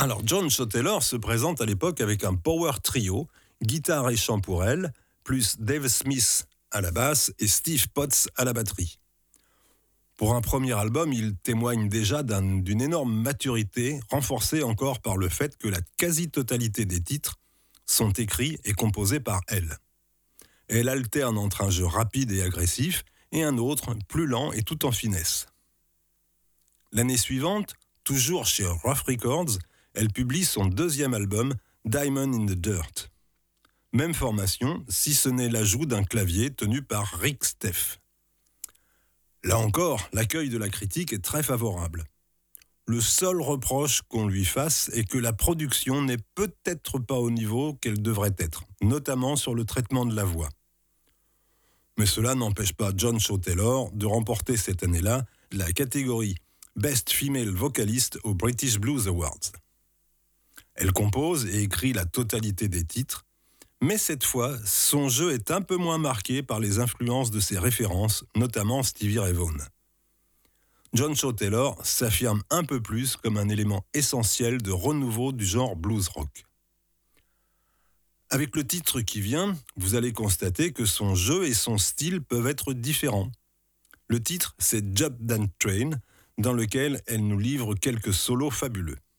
Alors, John Shaw Taylor se présente à l'époque avec un power trio, guitare et chant pour elle, plus Dave Smith à la basse et Steve Potts à la batterie. Pour un premier album, il témoigne déjà d'une énorme maturité, renforcée encore par le fait que la quasi-totalité des titres sont écrits et composés par elle. Elle alterne entre un jeu rapide et agressif et un autre plus lent et tout en finesse. L'année suivante, toujours chez Rough Records, elle publie son deuxième album, Diamond in the Dirt. Même formation, si ce n'est l'ajout d'un clavier tenu par Rick Steff. Là encore, l'accueil de la critique est très favorable. Le seul reproche qu'on lui fasse est que la production n'est peut-être pas au niveau qu'elle devrait être, notamment sur le traitement de la voix. Mais cela n'empêche pas John Shaw Taylor de remporter cette année-là la catégorie Best Female Vocalist aux British Blues Awards. Elle compose et écrit la totalité des titres, mais cette fois, son jeu est un peu moins marqué par les influences de ses références, notamment Stevie Ray Vaughan. John Shaw Taylor s'affirme un peu plus comme un élément essentiel de renouveau du genre blues rock. Avec le titre qui vient, vous allez constater que son jeu et son style peuvent être différents. Le titre, c'est Jump That Train, dans lequel elle nous livre quelques solos fabuleux.